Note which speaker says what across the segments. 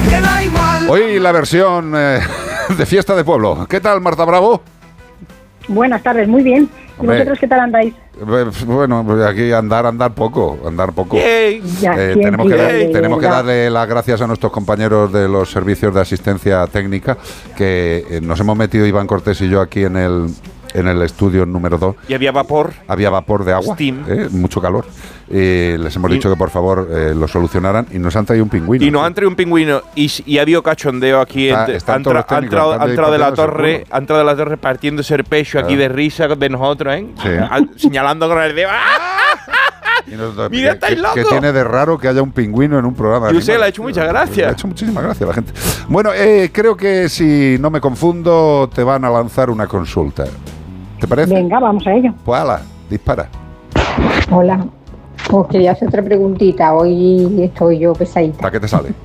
Speaker 1: Hoy la versión de Fiesta de Pueblo. ¿Qué tal, Marta Bravo?
Speaker 2: Buenas tardes, muy bien. ¿Y vosotros qué tal andáis?
Speaker 1: Bueno, pues aquí andar poco. Tenemos que darle las gracias a nuestros compañeros de los servicios de asistencia técnica, que nos hemos metido Iván Cortés y yo aquí en el estudio número 2.
Speaker 3: Y había vapor.
Speaker 1: Había vapor de agua.
Speaker 3: Steam.
Speaker 1: Mucho calor. Les hemos dicho que por favor lo solucionaran y nos han traído un pingüino.
Speaker 3: Y nos han traído un pingüino y ha habido cachondeo aquí. Ha entrado de la torre partiéndose el pecho aquí de risa de nosotros,
Speaker 1: Sí.
Speaker 3: Señalando con el dedo. Mira, estáis locos.
Speaker 1: ¿Qué tiene de raro que haya un pingüino en un programa?
Speaker 3: Yo sé, le ha hecho muchas gracias.
Speaker 1: Le ha hecho muchísimas gracias a la gente. Bueno, creo que si no me confundo te van a lanzar una consulta. ¿Te parece?
Speaker 2: Venga, vamos a ello.
Speaker 1: Pues ala, dispara.
Speaker 4: Hola, os quería hacer otra preguntita. Hoy estoy yo pesadita.
Speaker 1: ¿Para qué te sale?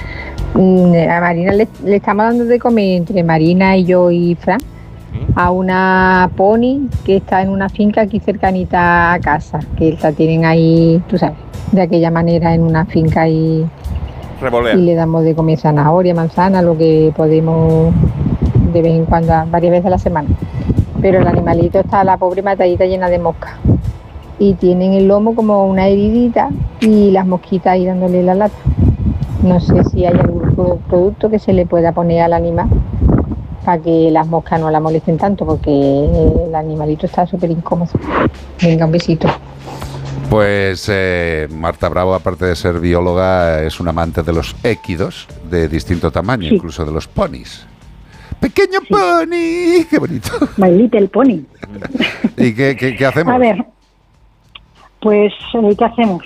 Speaker 4: A Marina le estamos dando de comer entre Marina y yo y Fran a una pony que está en una finca aquí cercanita a casa, que la tienen ahí, tú sabes, de aquella manera en una finca y le damos de comer zanahoria, manzana, lo que podemos de vez en cuando, varias veces a la semana. Pero el animalito está, la pobre matadita, llena de moscas. Y tienen el lomo como una heridita y las mosquitas ahí dándole la lata. No sé si hay algún producto que se le pueda poner al animal para que las moscas no la molesten tanto, porque el animalito está súper incómodo. Venga, un besito.
Speaker 1: Pues Marta Bravo, aparte de ser bióloga, es un amante de los équidos de distinto tamaño, incluso de los ponis. ¡Pequeño pony! ¡Qué bonito!
Speaker 2: My Little Pony.
Speaker 1: ¿Y qué hacemos?
Speaker 2: A ver, pues, ¿qué hacemos?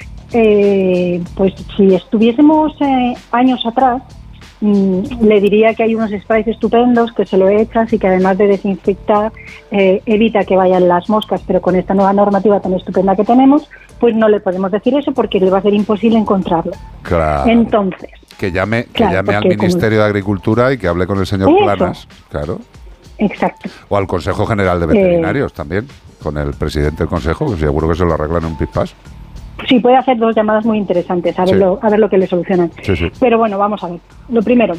Speaker 2: Pues si estuviésemos años atrás, le diría que hay unos sprays estupendos que se lo echas y que además de desinfectar evita que vayan las moscas, pero con esta nueva normativa tan estupenda que tenemos, pues no le podemos decir eso porque le va a ser imposible encontrarlo.
Speaker 1: Claro.
Speaker 2: Entonces,
Speaker 1: que llame al Ministerio de Agricultura y que hable con el señor Planas, claro.
Speaker 2: Exacto.
Speaker 1: O al Consejo General de Veterinarios también, con el presidente del Consejo, que seguro que se lo arreglan en un pispás.
Speaker 2: Sí, puede hacer dos llamadas muy interesantes, a ver lo que le solucionan.
Speaker 1: Sí.
Speaker 2: Pero bueno, vamos a ver. Lo primero,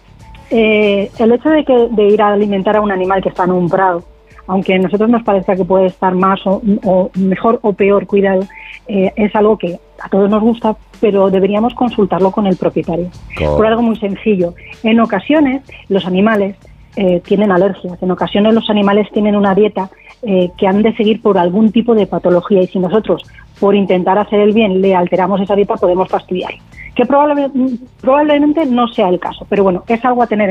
Speaker 2: el hecho de ir a alimentar a un animal que está en un prado, aunque a nosotros nos parezca que puede estar más o mejor o peor cuidado, es algo que a todos nos gusta, pero deberíamos consultarlo con el propietario. Por algo muy sencillo. En ocasiones, los animales tienen alergias. En ocasiones, los animales tienen una dieta que han de seguir por algún tipo de patología, y si nosotros, por intentar hacer el bien, le alteramos esa dieta, podemos fastidiar. Que probablemente no sea el caso, pero bueno, es algo a tener